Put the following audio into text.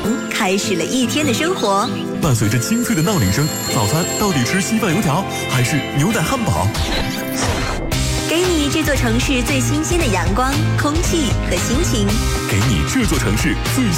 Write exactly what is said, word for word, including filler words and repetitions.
开始了一天的生活。 伴随着清脆的闹铃声，早餐到底吃稀饭油条还是牛奶汉堡？ 给你这座城市最新鲜的阳光、空气和心情， 给你这座城市最